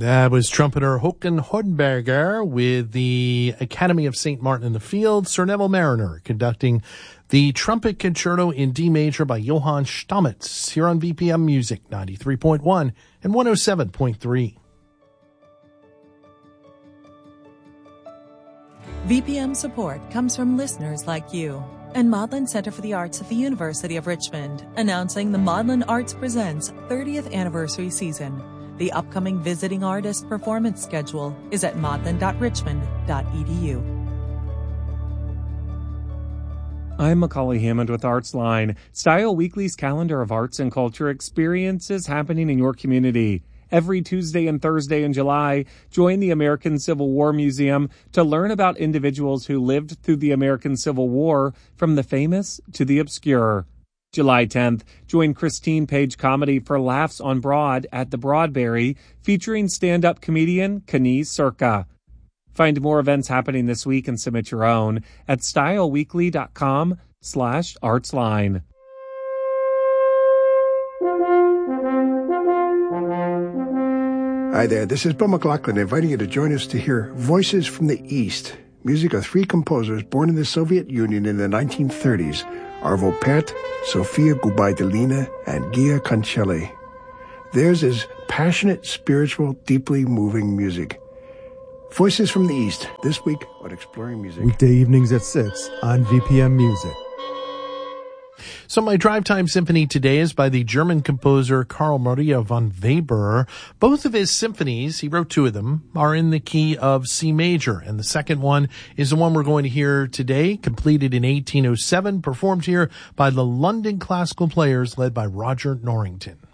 That was trumpeter Håkan Hornberger with the Academy of St. Martin in the Fields. Sir Neville Mariner conducting the Trumpet Concerto in D major by Johann Stamitz here on VPM Music 93.1 and 107.3. VPM support comes from listeners like you and Maudlin Center for the Arts at the University of Richmond, announcing the Maudlin Arts Presents 30th Anniversary Season. The upcoming visiting artist performance schedule is at maudlin.richmond.edu. I'm Macaulay Hammond with ArtsLine. Style Weekly's calendar of arts and culture experiences happening in your community. Every Tuesday and Thursday in July, join the American Civil War Museum to learn about individuals who lived through the American Civil War, from the famous to the obscure. July 10th, join Christine Page Comedy for Laughs on Broad at the Broadberry, featuring stand-up comedian Kenise Circa. Find more events happening this week and submit your own at styleweekly.com/artsline. Hi there, this is Bill McLaughlin inviting you to join us to hear Voices from the East, music of three composers born in the Soviet Union in the 1930s, Arvo Pärt, Sofia Gubaidulina, and Gia Cancelli. Theirs is passionate, spiritual, deeply moving music. Voices from the East, this week on Exploring Music. Weekday evenings at 6 on VPM Music. So my drive time symphony today is by the German composer Karl Maria von Weber. Both of his symphonies, he wrote two of them, are in the key of C major. And the second one is the one we're going to hear today, completed in 1807, performed here by the London Classical Players led by Roger Norrington.